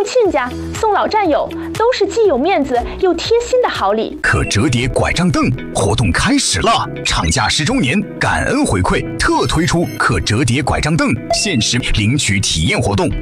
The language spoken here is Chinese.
亲家、送老战友，都是既有面子又贴心的好礼。 可折叠拐杖凳活动开始了，厂家10周年感恩回馈，特推出可折叠拐杖凳限时领取体验活动。